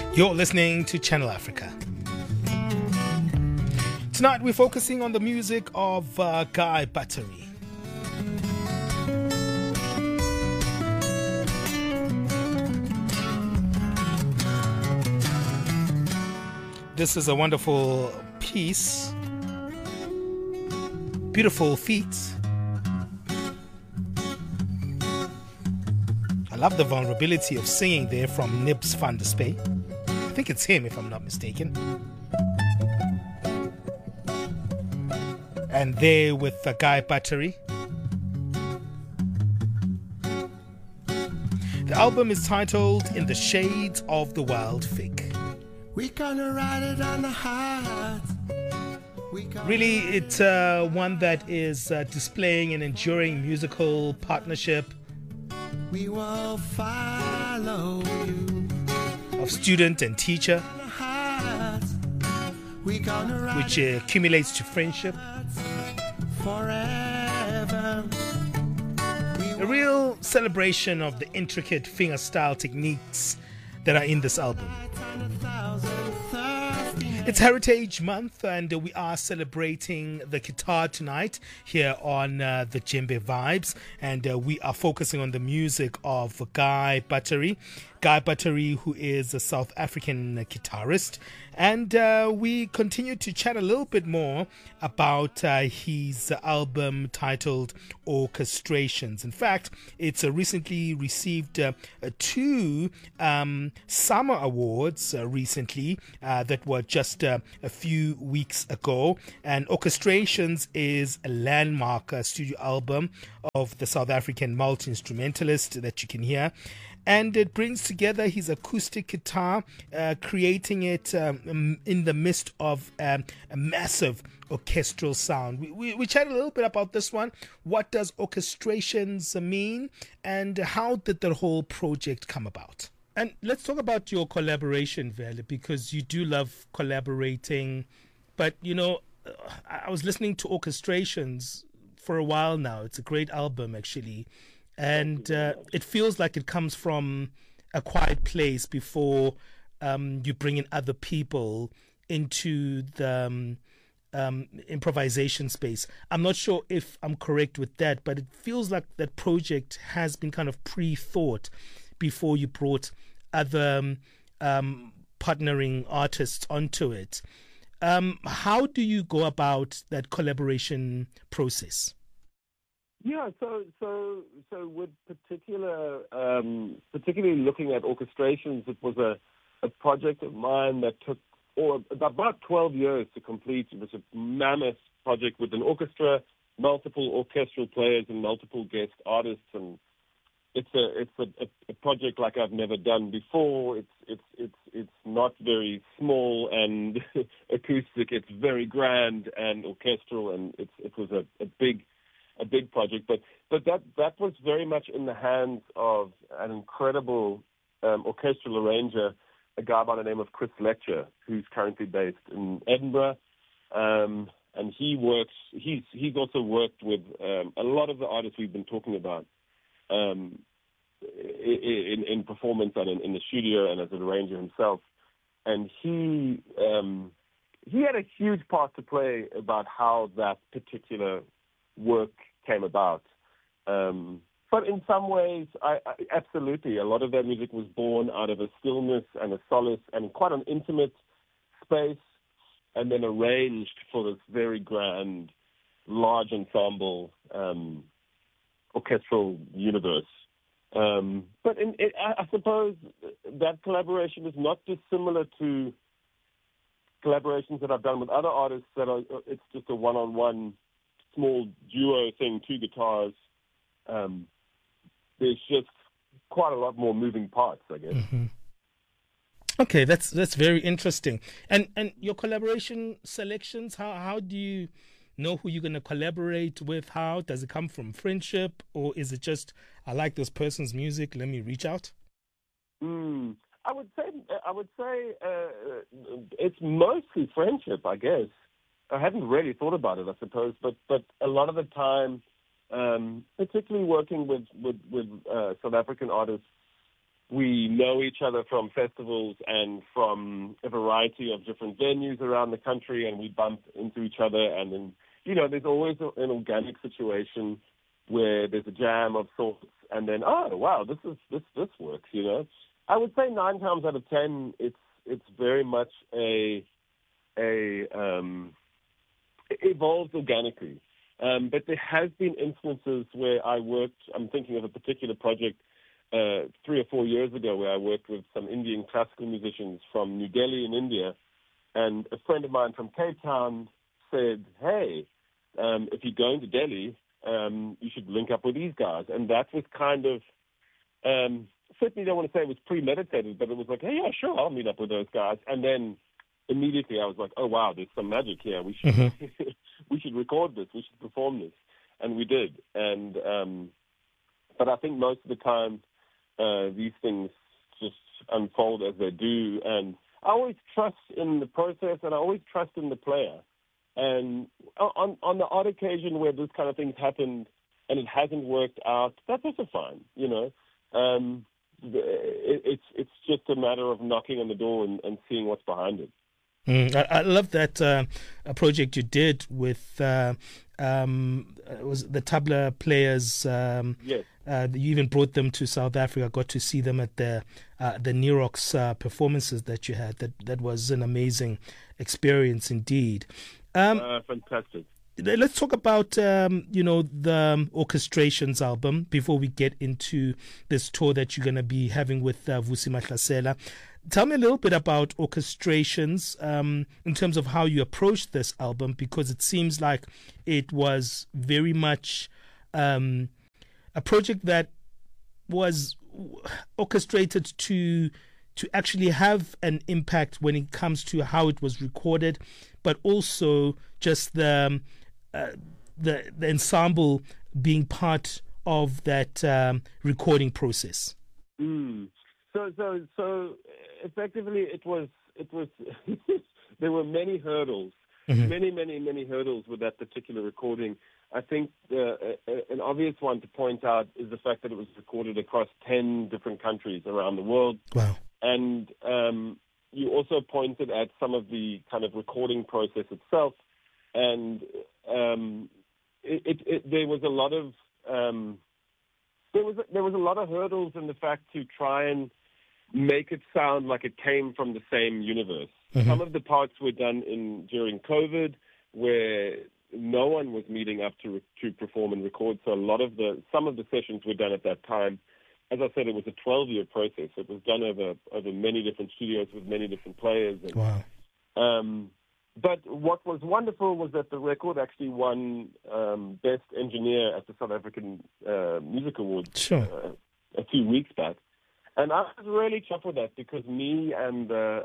You're listening to Channel Africa. Tonight we're focusing on the music of Guy Buttery. This is a wonderful piece. Beautiful feet. I love the vulnerability of singing there from Nibs van der Spey. I think it's him, if I'm not mistaken. And there with Guy Buttery. The album is titled In the Shades of the Wild Fig. We gonna ride it on the heart. Really, it's one that is displaying an enduring musical partnership. We will follow you. Of student and teacher, which accumulates to friendship. Forever. A real celebration of the intricate fingerstyle techniques that are in this album. It's Heritage Month and we are celebrating the guitar tonight here on the Djembe Vibes, and we are focusing on the music of Guy Buttery. Guy Buttery, who is a South African guitarist, and we continue to chat a little bit more about his album titled Orchestrations. In fact, it's recently received 2 summer awards recently that were just a few weeks ago, and Orchestrations is a landmark studio album of the South African multi-instrumentalist that you can hear. And it brings together his acoustic guitar, creating it in the midst of a massive orchestral sound. We chatted a little bit about this one. What does Orchestrations mean? And how did the whole project come about? And let's talk about your collaboration, Vele, because you do love collaborating. But, you know, I was listening to Orchestrations for a while now. It's a great album, actually. And it feels like it comes from a quiet place before you bring in other people into the improvisation space. I'm not sure if I'm correct with that, but it feels like that project has been kind of pre-thought before you brought other partnering artists onto it. How do you go about that collaboration process? Yeah, so with particularly looking at Orchestrations, it was a project of mine that took about 12 years to complete. It was a mammoth project with an orchestra, multiple orchestral players, and multiple guest artists, and it's a project like I've never done before. It's not very small and acoustic. It's very grand and orchestral, and it was a big project, but that was very much in the hands of an incredible orchestral arranger, a guy by the name of Chris Lecture, who's currently based in Edinburgh, and he's also worked with a lot of the artists we've been talking about in performance and in the studio and as an arranger himself, and he had a huge part to play about how that particular work came about. But in some ways, I absolutely, a lot of that music was born out of a stillness and a solace and quite an intimate space, and then arranged for this very grand, large ensemble orchestral universe. But I suppose that collaboration is not dissimilar to collaborations that I've done with other artists it's just a one-on-one small duo thing, 2 guitars. There's just quite a lot more moving parts, I guess. Mm-hmm. Okay, that's very interesting. And your collaboration selections, how do you know who you're going to collaborate with? How does it come from friendship, or is it just I like this person's music, let me reach out? I would say it's mostly friendship, I guess. I hadn't really thought about it, I suppose, but a lot of the time, particularly working with South African artists, we know each other from festivals and from a variety of different venues around the country, and we bump into each other. And then, there's always an organic situation where there's a jam of sorts, and then, oh wow, this works. I would say 9 times out of 10, it's very much it evolves organically. But there has been instances where I'm thinking of a particular project 3 or 4 years ago where I worked with some Indian classical musicians from New Delhi in India, and a friend of mine from Cape Town said, hey, if you're going to Delhi, you should link up with these guys. And that was kind of, certainly don't want to say it was premeditated, but it was like, hey, yeah, sure, I'll meet up with those guys. And then immediately I was like, oh, wow, there's some magic here. We should we should record this. We should perform this. And we did. And but I think most of the time these things just unfold as they do. And I always trust in the process, and I always trust in the player. And on the odd occasion where this kind of things happened and it hasn't worked out, that's also fine, It's just a matter of knocking on the door and seeing what's behind it. I love that project you did with was the tabla players. Yes. You even brought them to South Africa. Got to see them at the Nerox performances that you had. That was an amazing experience indeed. Fantastic. Let's talk about the Orchestrations album before we get into this tour that you're going to be having with Vusi Mahlasela. Tell me a little bit about Orchestrations in terms of how you approached this album, because it seems like it was very much a project that was orchestrated to actually have an impact when it comes to how it was recorded, but also just the ensemble being part of that recording process. So effectively, it was there were many hurdles, many hurdles with that particular recording. I think an obvious one to point out is the fact that it was recorded across 10 different countries around the world. Wow. And you also pointed at some of the kind of recording process itself, and there was a lot of there was a lot of hurdles in the fact to try and make it sound like it came from the same universe. Some of the parts were done during COVID, where no one was meeting up to perform and record. So some of the sessions were done at that time. As I said, it was a 12-year process. It was done over many different studios with many different players. And, wow. But what was wonderful was that the record actually won Best Engineer at the South African Music Awards a few weeks back. And I was really chuffed with that, because me and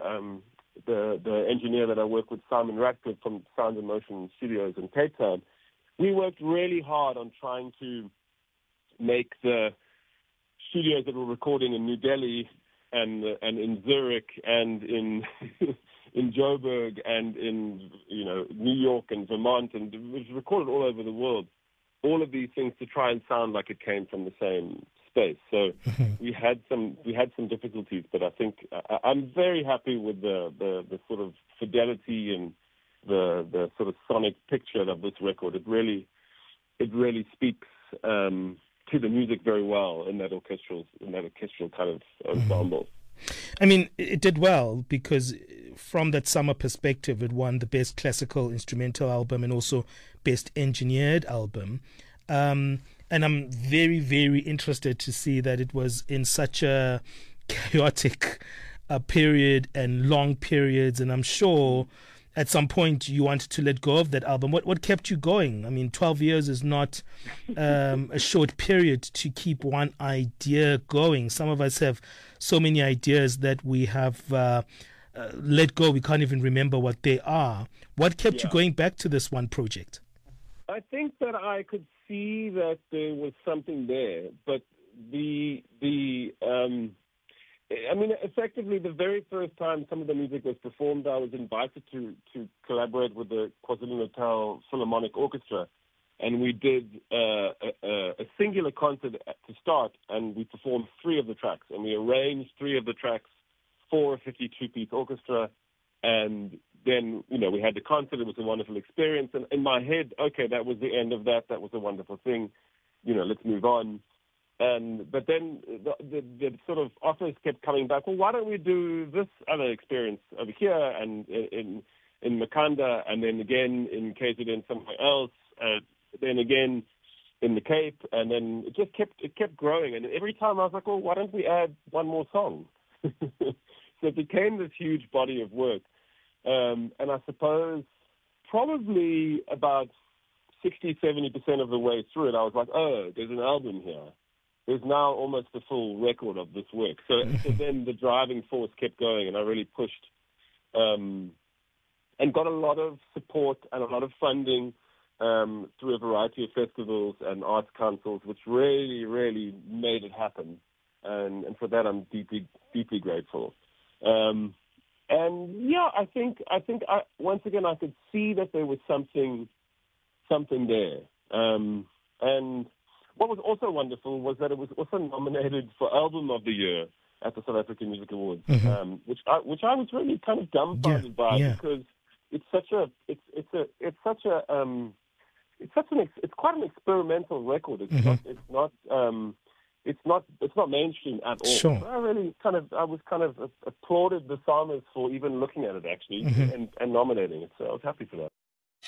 the engineer that I work with, Simon Radcliffe from Sound and Motion Studios in Cape Town, we worked really hard on trying to make the studios that were recording in New Delhi and in Zurich and in in Joburg and in New York and Vermont, and it was recorded all over the world. All of these things to try and sound like it came from the same space. So we had some difficulties, but I think I'm very happy with the sort of fidelity and the sort of sonic picture of this record. It really speaks to the music very well in that orchestral kind of ensemble. I mean, it did well, because from that summer perspective, it won the Best Classical Instrumental Album and also Best Engineered Album. And I'm very, very interested to see that it was in such a chaotic period and long periods. And I'm sure at some point you wanted to let go of that album. What kept you going? I mean, 12 years is not a short period to keep one idea going. Some of us have so many ideas that we have let go. We can't even remember what they are. What kept you going back to this one project? I think that I could see that there was something there, but effectively, the very first time some of the music was performed, I was invited to collaborate with the KwaZulu-Natal Philharmonic Orchestra, and we did a singular concert to start, and we performed 3 of the tracks, and we arranged 3 of the tracks for a 52-piece orchestra, and then, we had the concert. It was a wonderful experience, and in my head, okay, that was the end of that. That was a wonderful thing. Let's move on. But then the sort of offers kept coming back. Well, why don't we do this other experience over here and in Makanda, and then again in KZN somewhere else, then again in the Cape, and then it kept growing. And every time I was like, well, why don't we add one more song? So it became this huge body of work. And I suppose probably about 60-70% of the way through it, I was like, oh, there's an album here. There's now almost a full record of this work. So then the driving force kept going, and I really pushed and got a lot of support and a lot of funding through a variety of festivals and arts councils, which really, really made it happen. And for that, I'm deeply, deeply grateful. And yeah, I think once again I could see that there was something there. And what was also wonderful was that it was also nominated for Album of the Year at the South African Music Awards, which I was really kind of dumbfounded by, because it's quite an experimental record. It's not mainstream at all. Sure. So I was applauded the psalmist for even looking at it, actually, and nominating it. So I was happy for that.